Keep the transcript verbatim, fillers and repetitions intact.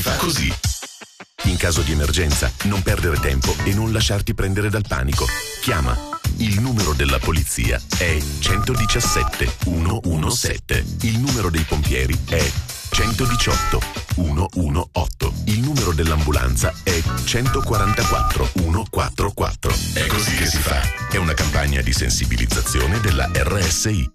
fa così. In caso di emergenza, non perdere tempo e non lasciarti prendere dal panico. Chiama. Il numero della polizia è centodiciassette centodiciassette. Il numero dei pompieri è centodiciotto centodiciotto. Il numero dell'ambulanza è centoquarantaquattro centoquarantaquattro. È così che si fa. È una campagna di sensibilizzazione della R S I.